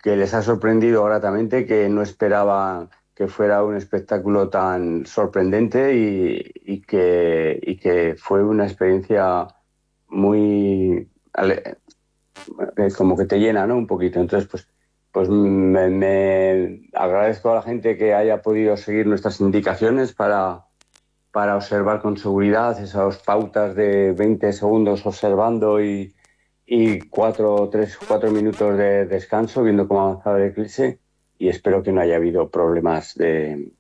que les ha sorprendido gratamente, que no esperaban que fuera un espectáculo tan sorprendente y que fue una experiencia muy... como que te llena, ¿no? Un poquito. Entonces, pues me agradezco a la gente que haya podido seguir nuestras indicaciones para observar con seguridad esas pautas de 20 segundos observando y 4 minutos de descanso viendo cómo avanzaba el eclipse, y espero que no haya habido problemas de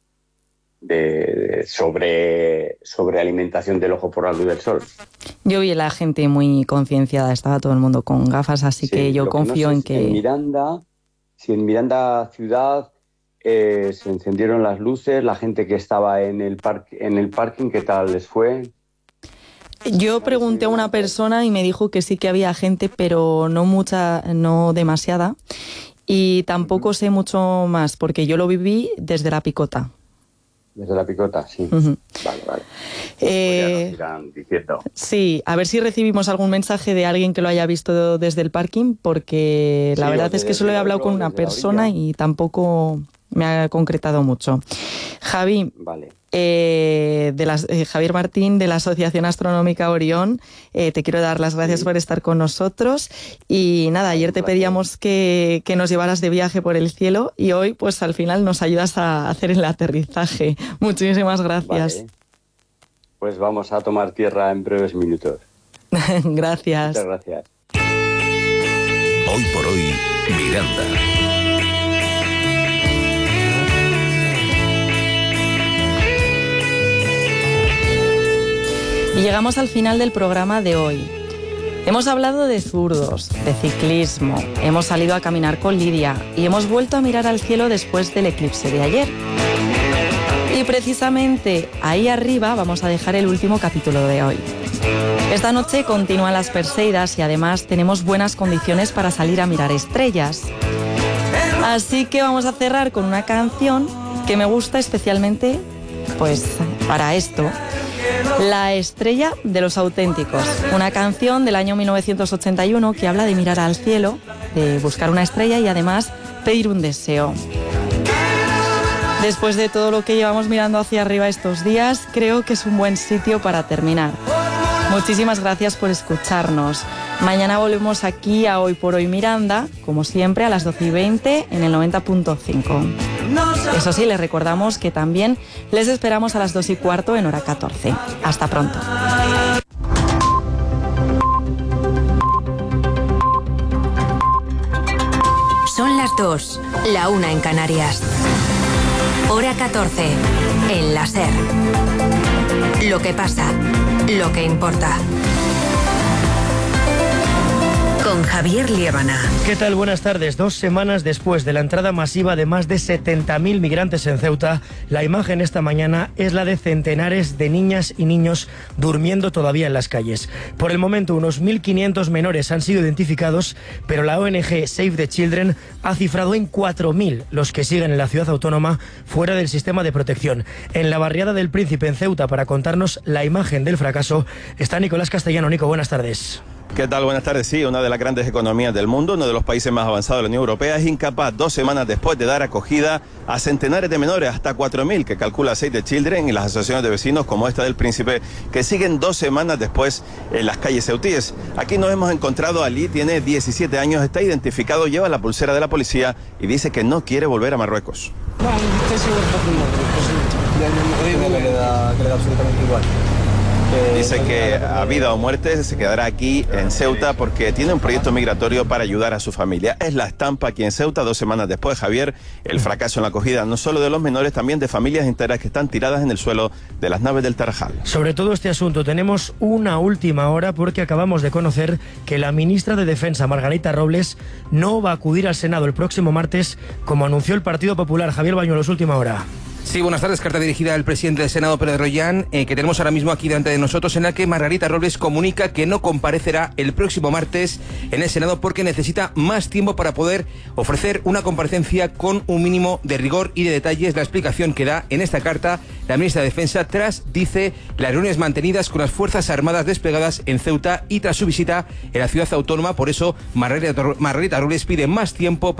sobrealimentación del ojo por la luz del sol. Yo vi a la gente muy concienciada, estaba todo el mundo con gafas, así sí, que yo confío en que... Si en Miranda ciudad se encendieron las luces, la gente que estaba en el parking, ¿qué tal les fue? Yo pregunté a una persona y me dijo que sí que había gente, pero no mucha, no demasiada. Y tampoco sé mucho más, porque yo lo viví desde la Picota. Desde la Picota, sí. Uh-huh. Vale. Pues ya nos irán diciendo. Sí, a ver si recibimos algún mensaje de alguien que lo haya visto desde el parking, porque la verdad es que solo he hablado con una persona y tampoco me ha concretado mucho. Javi, vale. Javier Martín, de la Asociación Astronómica Orión, te quiero dar las gracias por estar con nosotros. Y nada, ayer te pedíamos que nos llevaras de viaje por el cielo y hoy pues al final nos ayudas a hacer el aterrizaje. Muchísimas gracias. Vale. Pues vamos a tomar tierra en breves minutos. Gracias. Muchas gracias. Hoy por hoy, Miranda. Y llegamos al final del programa de hoy. Hemos hablado de zurdos, de ciclismo, hemos salido a caminar con Lidia y hemos vuelto a mirar al cielo después del eclipse de ayer. Y precisamente ahí arriba vamos a dejar el último capítulo de hoy. Esta noche continúan las Perseidas y además tenemos buenas condiciones para salir a mirar estrellas. Así que vamos a cerrar con una canción que me gusta especialmente pues para esto. La estrella de los auténticos, una canción del año 1981 que habla de mirar al cielo, de buscar una estrella y además pedir un deseo. Después de todo lo que llevamos mirando hacia arriba estos días, creo que es un buen sitio para terminar. Muchísimas gracias por escucharnos. Mañana volvemos aquí a Hoy por Hoy Miranda, como siempre a las 12:20 en el 90.5. Eso sí, les recordamos que también les esperamos a las 2:15 en hora 14. Hasta pronto. Son las 2, la 1 en Canarias. Hora 14, en la SER. Lo que pasa, lo que importa. Con Javier Liébana. ¿Qué tal? Buenas tardes. 2 semanas después de la entrada masiva de más de 70.000 migrantes en Ceuta, la imagen esta mañana es la de centenares de niñas y niños durmiendo todavía en las calles. Por el momento, unos 1.500 menores han sido identificados, pero la ONG Save the Children ha cifrado en 4.000 los que siguen en la ciudad autónoma fuera del sistema de protección. En la barriada del Príncipe en Ceuta, para contarnos la imagen del fracaso, está Nicolás Castellano. Nico, buenas tardes. ¿Qué tal? Buenas tardes. Sí, una de las grandes economías del mundo, uno de los países más avanzados de la Unión Europea, es incapaz 2 semanas después de dar acogida a centenares de menores, hasta 4.000, que calcula Save the Children y las asociaciones de vecinos como esta del Príncipe, que siguen 2 semanas después en las calles ceutíes. Aquí nos hemos encontrado a Ali, tiene 17 años, está identificado, lleva la pulsera de la policía y dice que no quiere volver a Marruecos. No, estoy seguro que le da absolutamente igual. Dice que a vida o muerte se quedará aquí en Ceuta porque tiene un proyecto migratorio para ayudar a su familia. Es la estampa aquí en Ceuta 2 semanas después, Javier, el fracaso en la acogida no solo de los menores, también de familias enteras que están tiradas en el suelo de las naves del Tarajal. Sobre todo este asunto tenemos una última hora porque acabamos de conocer que la ministra de Defensa, Margarita Robles, no va a acudir al Senado el próximo martes, como anunció el Partido Popular. Javier Bañuelos, última hora. Sí, buenas tardes. Carta dirigida al presidente del Senado, Pere Royán, que tenemos ahora mismo aquí delante de nosotros, en la que Margarita Robles comunica que no comparecerá el próximo martes en el Senado porque necesita más tiempo para poder ofrecer una comparecencia con un mínimo de rigor y de detalles. La explicación que da en esta carta la ministra de Defensa tras, dice, las reuniones mantenidas con las Fuerzas Armadas desplegadas en Ceuta y tras su visita en la ciudad autónoma. Por eso Margarita Robles pide más tiempo